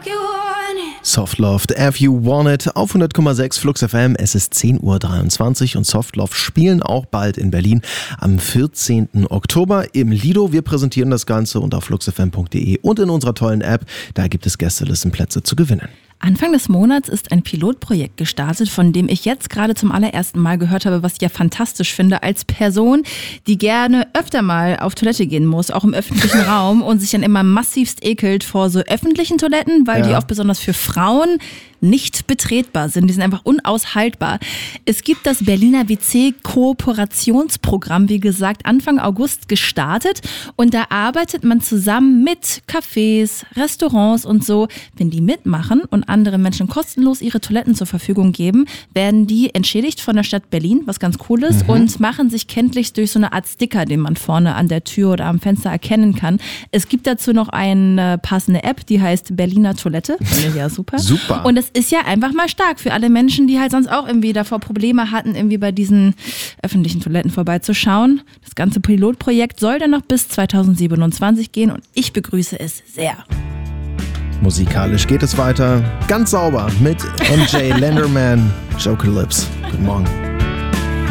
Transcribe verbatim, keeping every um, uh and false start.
Soft Love, If You Want It auf hundert Komma sechs Flux F M. Es ist zehn Uhr dreiundzwanzig und Soft Love spielen auch bald in Berlin am vierzehnten Oktober im Lido. Wir präsentieren das Ganze und auf flux f m punkt d e und in unserer tollen App. Da gibt es Gästelistenplätze zu gewinnen. Anfang des Monats ist ein Pilotprojekt gestartet, von dem ich jetzt gerade zum allerersten Mal gehört habe, was ich ja fantastisch finde, als Person, die gerne öfter mal auf Toilette gehen muss, auch im öffentlichen Raum und sich dann immer massivst ekelt vor so öffentlichen Toiletten, weil ja. die oft besonders für Frauen nicht betretbar sind. Die sind einfach unaushaltbar. Es gibt das Berliner W C-Kooperationsprogramm, wie gesagt, Anfang August gestartet und da arbeitet man zusammen mit Cafés, Restaurants und so. Wenn die mitmachen und andere Menschen kostenlos ihre Toiletten zur Verfügung geben, werden die entschädigt von der Stadt Berlin, was ganz cool ist, mhm. und machen sich kenntlich durch so eine Art Sticker, den man vorne an der Tür oder am Fenster erkennen kann. Es gibt dazu noch eine passende App, die heißt Berliner Toilette. Finde ich ja super. Super. Und das ist ja einfach mal stark für alle Menschen, die halt sonst auch irgendwie davor Probleme hatten, irgendwie bei diesen öffentlichen Toiletten vorbeizuschauen. Das ganze Pilotprojekt soll dann noch bis zweitausendsiebenundzwanzig gehen und ich begrüße es sehr. Musikalisch geht es weiter, ganz sauber mit M J Lenderman, Joker Lips. Guten Morgen.